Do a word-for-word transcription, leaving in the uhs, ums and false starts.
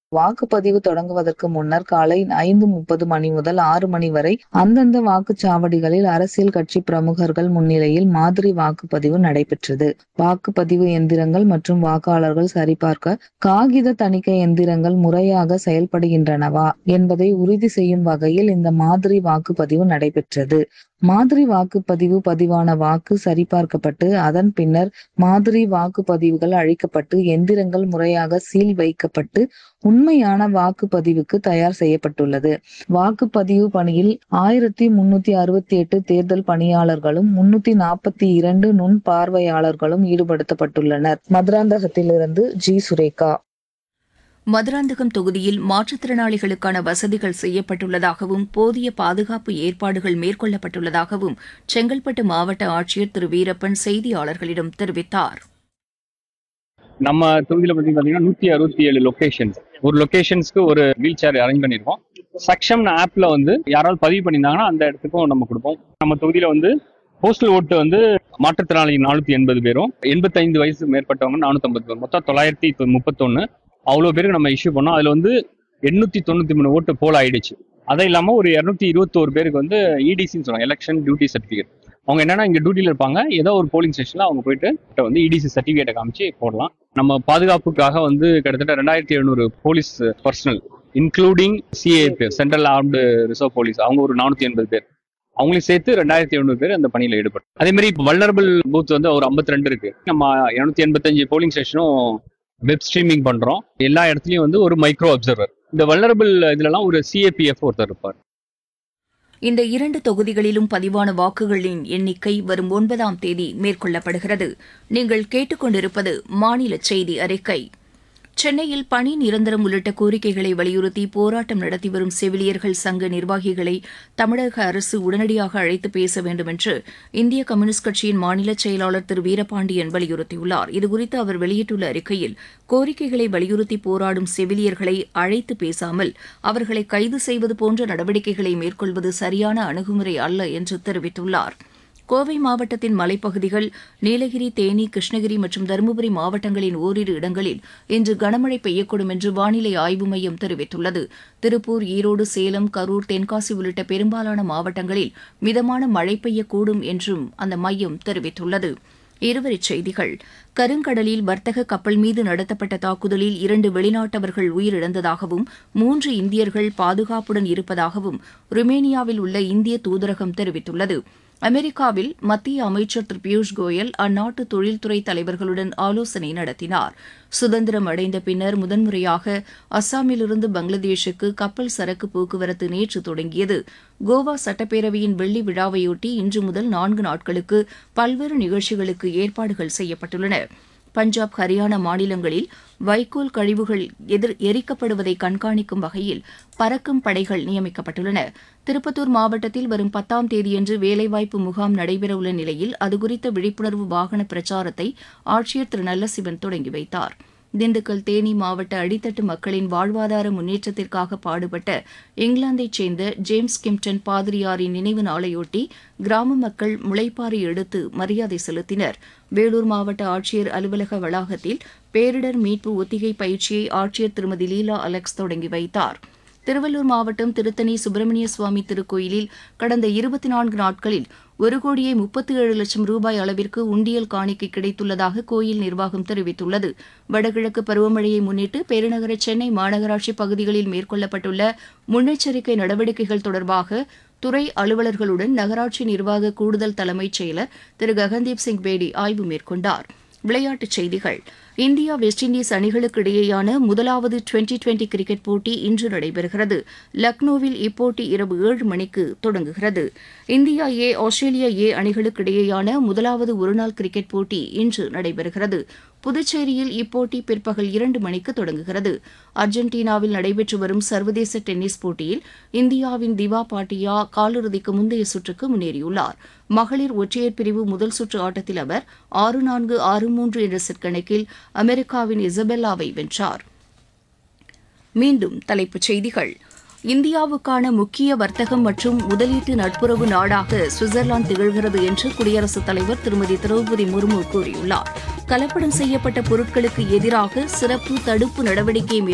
வாக்குப்பதிவு தொடங்குவதற்கு முன்னர் காலை ஐந்து முப்பது மணி முதல் ஆறு மணி வரை அந்தந்த வாக்குச்சாவடிகளில் அரசியல் கட்சி பிரமுகர்கள் முன்னிலையில் மாதிரி வாக்குப்பதிவு நடைபெற்றது. வாக்குப்பதிவு எந்திரங்கள் மற்றும் வாக்காளர்கள் சரிபார்க்க காகித தணிக்கை எந்திரங்கள் முறையாக செயல்படுகின்றனவா என்பதை உறுதி செய்யும் வகையில் இந்த மாதிரி வாக்குப்பதிவு நடைபெற்றது. மாதிரி வாக்குப்பதிவு பதிவான வாக்கு சரிபார்க்கப்பட்டு அதன் பின்னர் மாதிரி வாக்குப்பதிவுகள் அழிக்கப்பட்டு எந்திரங்கள் முறையாக சீல் வைக்கப்பட்டு உண்மையான வாக்குப்பதிவுக்கு தயார் செய்யப்பட்டுள்ளது. வாக்குப்பதிவு பணியில் ஆயிரத்தி முன்னூத்தி அறுபத்தி எட்டு தேர்தல் பணியாளர்களும் முன்னூத்தி நாற்பத்தி இரண்டு நுண் பார்வையாளர்களும் ஈடுபடுத்தப்பட்டுள்ளனர். மதுராந்தகத்திலிருந்து ஜி சுரேகா. மதுராந்தகம் தொகுதியில் மாற்றுத்திறனாளிகளுக்கான வசதிகள் செய்யப்பட்டுள்ளதாகவும் போதிய பாதுகாப்பு ஏற்பாடுகள் மேற்கொள்ளப்பட்டுள்ளதாகவும் செங்கல்பட்டு மாவட்ட ஆட்சியர் திரு வீரப்பன் செய்தியாளர்களிடம் தெரிவித்தார். நம்ம தொகுதியில் பார்த்தீங்கன்னா நூத்தி அறுபத்தி ஏழு லொகேஷன்ஸ் ஒரு லொகேஷன்ஸ்க்கு ஒரு வீல் சேர் அரேஞ்ச் பண்ணிருக்கோம். சக்ஷம் ஆப்ல வந்து யாராவது பதிவு பண்ணியிருந்தாங்கன்னா அந்த இடத்துக்கும் நம்ம கொடுப்போம். நம்ம தொகுதியில வந்து போஸ்டல் ஓட்டு வந்து மாற்றுத்திறனாளி நானூத்தி எண்பது பேரும் எண்பத்தி ஐந்து வயசு மேற்பட்டவங்க நானூத்தி ஐம்பது பேரும் மொத்தம் தொள்ளாயிரத்தி முப்பத்தொன்னு அவ்வளோ பேருக்கு நம்ம இஷ்யூ பண்ணோம். அதுல வந்து எண்ணூத்தி தொண்ணூத்தி மூணு ஓட்டு போல் ஆயிடுச்சு. அதை இல்லாம ஒரு இருநூத்தி இருபத்தி ஒரு பேருக்கு வந்து இடிசின்னு சொல்லுவாங்க, எலெக்ஷன் டியூட்டி சர்டிஃபிகேட். அவங்க என்னன்னா இங்க டியூட்டில இருப்பாங்க, ஏதோ ஒரு போலிங் ஸ்டேஷன்ல அவங்க போயிட்டு வந்து இடிசி சர்டிஃபிகேட்டை காமிச்சு போடலாம். நம்ம பாதுகாப்புக்காக வந்து கிட்டத்தட்ட ரெண்டாயிரத்தி எழுநூறு police personal including CAP central armed reserve police அவங்க ஒரு நானூத்தி எண்பது பேர் அவங்களையும் சேர்த்து ரெண்டாயிரத்தி எழுநூறு பேர் அந்த பணியில ஈடுபடும். அதே மாதிரி வல்னரபிள் பூத் வந்து ஒரு ஐம்பத்தி ரெண்டு இருக்கு. நம்ம இருநூத்தி எண்பத்தஞ்சு போலிங் ஸ்டேஷனும் வெப் ஸ்ட்ரீமிங் பண்றோம். எல்லா இடத்துலயும் வந்து ஒரு மைக்ரோ அப்சர்வர், இந்த வல்னரபிள் இதுலலாம் ஒரு சிஏபிஎஃப் ஒருத்தர் இருப்பார். இந்த இரண்டு தொகுதிகளிலும் பதிவான வாக்குகளின் எண்ணிக்கை வரும் ஒன்பதாம் தேதி மேற்கொள்ளப்படுகிறது. நீங்கள் கேட்டுக்கொண்டிருப்பது மாநில செய்தி அறிக்கை. சென்னையில் பணி நிரந்தரம் உள்ளிட்ட கோரிக்கைகளை வலியுறுத்தி போராட்டம் நடத்தி வரும் செவிலியர்கள் சங்க நிர்வாகிகளை தமிழக அரசு உடனடியாக அழைத்து பேச வேண்டும் என்று இந்திய கம்யூனிஸ்ட் கட்சியின் மாநில செயலாளர் திரு வீரபாண்டியன் வலியுறுத்தியுள்ளார். இதுகுறித்து அவர் வெளியிட்டுள்ள அறிக்கையில் கோரிக்கைகளை வலியுறுத்தி போராடும் செவிலியர்களை அழைத்து பேசாமல் அவர்களை கைது செய்வது போன்ற நடவடிக்கைகளை மேற்கொள்வது சரியான அணுகுமுறை அல்ல என்று தெரிவித்துள்ளார். கோவை மாவட்டத்தின் மலைப்பகுதிகள், நீலகிரி, தேனி, கிருஷ்ணகிரி மற்றும் தருமபுரி மாவட்டங்களின் ஓரிரு இடங்களில் இன்று கனமழை பெய்யக்கூடும் என்று வானிலை ஆய்வு மையம் தெரிவித்துள்ளது. திருப்பூர், ஈரோடு, சேலம், கரூர், தென்காசி உள்ளிட்ட பெரும்பாலான மாவட்டங்களில் மிதமான மழை பெய்யக்கூடும் என்றும் அந்த மையம் தெரிவித்துள்ளது. இருவரிச் செய்திகள். கருங்கடலில் வர்த்தக கப்பல் மீது நடத்தப்பட்ட தாக்குதலில் இரண்டு வெளிநாட்டவர்கள் உயிரிழந்ததாகவும் மூன்று இந்தியர்கள் பாதுகாப்புடன் இருப்பதாகவும் ருமேனியாவில் உள்ள இந்திய தூதரகம் தெரிவித்துள்ளது. அமெரிக்காவில் மத்திய அமைச்சர் திரு பியூஷ் கோயல் அந்நாட்டு தொழில்துறை தலைவர்களுடன் ஆலோசனை நடத்தினார். சுதந்திரம் அடைந்த பின்னர் முதன்முறையாக அஸ்ஸாமிலிருந்து பங்களாதேஷுக்கு கப்பல் சரக்கு போக்குவரத்து நேற்று தொடங்கியது. கோவா சட்டப்பேரவையின் வெள்ளி விழாவையொட்டி இன்று முதல் நான்கு நாட்களுக்கு பல்வேறு நிகழ்ச்சிகளுக்கு ஏற்பாடுகள் செய்யப்பட்டுள்ளன. பஞ்சாப், ஹரியானா மாநிலங்களில் வைக்கோல் கழிவுகள் எதிர் எரிக்கப்படுவதை கண்காணிக்கும் வகையில் பறக்கும் படைகள் நியமிக்கப்பட்டுள்ளன. திருப்பத்தூர் மாவட்டத்தில் வரும் பத்தாம் தேதியன்று வேலைவாய்ப்பு முகாம் நடைபெறவுள்ள நிலையில் அதுகுறித்த விழிப்புணர்வு வாகன பிரச்சாரத்தை ஆட்சியர் திரு நல்லசிவன் தொடங்கி வைத்தார். திண்டுக்கல், தேனி மாவட்ட அடித்தட்டு மக்களின் வாழ்வாதார முன்னேற்றத்திற்காக பாடுபட்ட இங்கிலாந்தைச் சேர்ந்த ஜேம்ஸ் கிம்டன் பாதிரியாரின் நினைவு நாளையொட்டி கிராம மக்கள் முளைப்பாரி எடுத்து மரியாதை செலுத்தினர். வேலூர் மாவட்ட ஆட்சியர் அலுவலக வளாகத்தில் பேரிடர் மீட்பு ஒத்திகை பயிற்சியை ஆட்சியர் திருமதி லீலா அலெக்ஸ் தொடங்கி வைத்தார். திருவள்ளூர் மாவட்டம் திருத்தணி சுப்பிரமணிய சுவாமி திருக்கோயிலில் கடந்த இருபத்தி நான்கு நாட்களில் ஒரு கோடியே முப்பத்தி ஏழு லட்சம் ரூபாய் அளவிற்கு உண்டியல் காணிக்கை கிடைத்துள்ளதாக கோயில் நிர்வாகம் தெரிவித்துள்ளது. வடகிழக்கு பருவமழையை முன்னிட்டு பெருநகர சென்னை மாநகராட்சி பகுதிகளில் மேற்கொள்ளப்பட்டுள்ள முன்னெச்சரிக்கை நடவடிக்கைகள் தொடர்பாக துறை அலுவலர்களுடன் நகராட்சி நிர்வாக கூடுதல் தலைமைச் செயலர் திரு ககன்தீப் சிங் பேடி ஆய்வு மேற்கொண்டார். விளையாட்டுச் செய்திகள். இந்தியா வெஸ்ட் இண்டீஸ் அணிகளுக்கு இடையேயான முதலாவது டுவெண்டி டுவெண்டி கிரிக்கெட் போட்டி இன்று நடைபெறுகிறது. லக்னோவில் இப்போட்டி இரவு ஏழு மணிக்கு தொடங்குகிறது. இந்தியா ஏ, ஆஸ்திரேலியா ஏ அணிகளுக்கு இடையேயான முதலாவது ஒருநாள் கிரிக்கெட் போட்டி இன்று நடைபெறுகிறது. புதுச்சேரியில் இப்போட்டி பிற்பகல் இரண்டு மணிக்கு தொடங்குகிறது. அர்ஜென்டினாவில் நடைபெற்று வரும் சர்வதேச டென்னிஸ் போட்டியில் இந்தியாவின் திவா பாட்டியா காலிறுதிக்கு முந்தைய சுற்றுக்கு முன்னேறியுள்ளார். மகளிர் ஒற்றையர் பிரிவு முதல் சுற்று ஆட்டத்தில் அவர் ஆறு நான்கு ஆறு மூன்று என்ற செட் கணக்கில் அமெரிக்காவின் இசபெல்லாவை வென்றார். மீண்டும் தலைப்புச் செய்திகள். இந்தியாவுக்கான முக்கிய வர்த்தகம் மற்றும் முதலீட்டு நட்புறவு நாடாக சுவிட்சர்லாந்து திகழ்கிறது என்று குடியரசுத் தலைவர் திருமதி திரௌபதி முர்மு கூறியுள்ளார். கலப்படம் செய்யப்பட்ட பொருட்களுக்கு எதிராக சிறப்பு தடுப்பு நடவடிக்கை